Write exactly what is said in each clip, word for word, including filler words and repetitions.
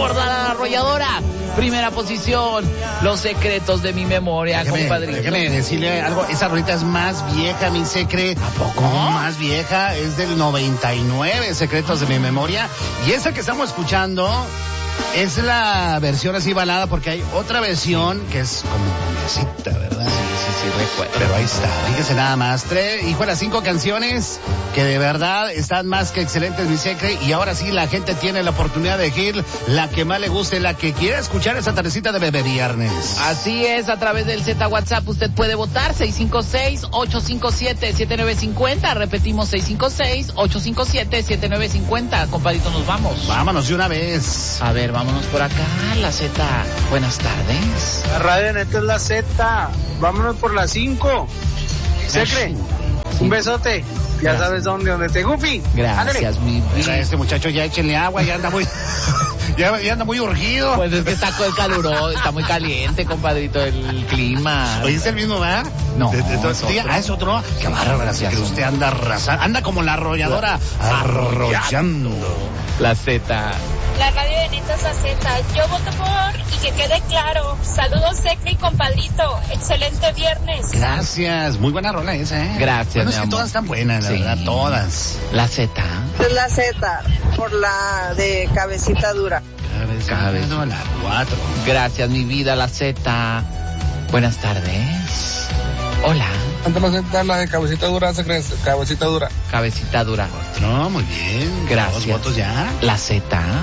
por la arrolladora. Primera posición, Los secretos de mi memoria, déjame, compadrito. Déjame decirle algo, esa rolita es más vieja, mi secre. ¿A poco? Más vieja, es del noventa y nueve, Secretos de mi memoria. Y esa que estamos escuchando es la versión así balada, porque hay otra versión que es como cumbiacita, ¿verdad? Sí, sí, sí, recuerdo. Pero ahí está, fíjese nada más. Tres, hijo, las cinco canciones que de verdad están más que excelentes, mi secre. Y ahora sí, la gente tiene la oportunidad de elegir la que más le guste, la que quiera escuchar esa tardecita de Bebé Viernes. Así es, a través del Z WhatsApp usted puede votar seis cinco seis, ocho cinco siete, siete nueve cinco cero. Repetimos seis cinco seis, ocho cinco siete, siete nueve cinco cero. Compadrito, nos vamos. Vámonos de una vez. A ver, vámonos por acá, la Z. Buenas tardes. La radio neta es la Z. Vámonos por las cinco. Secre, un besote. Ya Gracias. sabes dónde, dónde te gupi. Gracias, mi vida. Este muchacho ya échenle agua, ya anda muy, ya, ya anda muy urgido. Pues es que está con el caluro, está muy caliente, compadrito, el clima. Oye, ¿es el mismo, verdad? No, De, de, de, es otro. Ah, es otro. Qué bárbara, así que usted anda arrasando. Anda como la arrolladora, arrollando. La Z. La radio de neta es la Z. Yo voto por, y que quede claro, saludos Secre y compadrito, excelente viernes. Gracias, muy buena rola esa, ¿eh? Gracias, bueno, mi es que amor. todas están buenas, la Sí. verdad, todas. La Z. Es la Z, por la de cabecita dura. Cabeza, la cuatro. Gracias, mi vida, la Z. Buenas tardes. Hola. Antes la Z, la de cabecita dura, Secre, cabecita dura. Cabecita dura. No, muy bien. Gracias. Dos votos ya. La Z.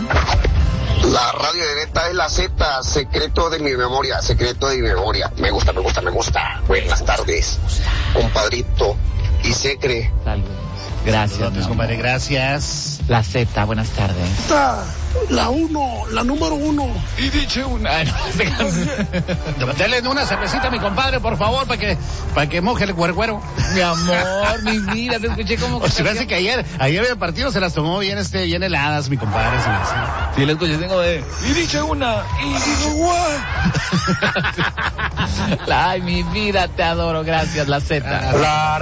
La radio de neta es la Z, secreto de mi memoria, secreto de mi memoria. Me gusta, me gusta, me gusta. Buenas tardes, compadrito y Secre. Saludos. Gracias, Saludos, mi amor. compadre, gracias. La Z, buenas tardes. La uno, la número uno. Y dice una. Ay, no, Dale una cervecita a mi compadre, por favor, para que, para que moje el cuercuero. mi amor, mi vida, te escuché como O se me hace que ayer, ayer el partido se las tomó bien, este, bien heladas, mi compadre. Se me hace. Sí, lo escuché, tengo de. Y dice una. Y dice guay. Ay, mi vida, te adoro. Gracias, la Z. La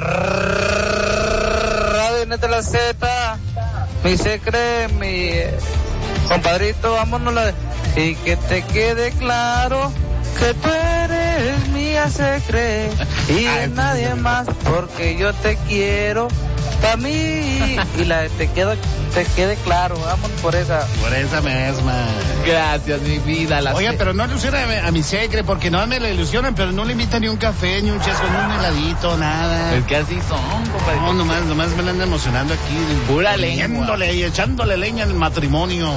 radio neta es la Z. Mi Secre, mi compadrito, vámonos la... Y que te quede claro que tú eres mía, Secre, y de nadie más, porque yo te quiero para mí. Y la de te quedo, te quede claro, vamos por esa. Por esa misma. Gracias, mi vida, la Oiga, Z. pero no ilusiona a mi secre, porque no me la ilusionan, pero no le invitan ni un café, ni un chesco, ni un heladito, nada. Es que así son, compadre. No, nomás, nomás me la anda emocionando aquí. Pura lengua. Poniéndole y echándole leña en el matrimonio.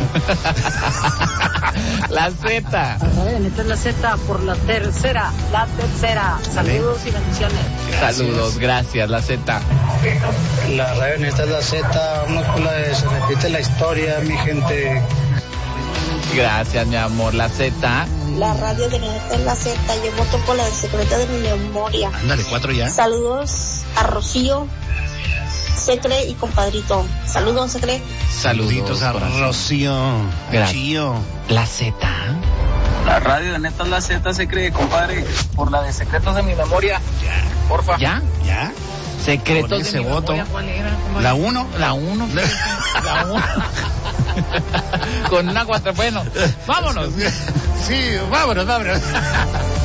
La Z. La radio de neta es la Z, por la tercera, la tercera. Saludos y bendiciones. Gracias. Saludos, gracias, la Z. La radio neta es la Z, vamos con la de se repite la historia, mi gente. Gracias, mi amor, la Z. La radio de neta es la Z. Yo voto por la del secreto de mi memoria. Ándale, cuatro ya. Saludos a Rocío, Secre y compadrito. Saludos, Secre. Saluditos a corazón. Rocío, a Gracias. Chío. La Z. La radio de neta es la Z, Secre, compadre, por la de secretos de mi memoria. Ya, Porfa. ¿Ya? ya. Secretos Con de ese mi voto. memoria, ¿cuál era, compadre? La uno. La uno. La uno. Con una cuatro. Bueno, vámonos. Sí, vámonos, vámonos.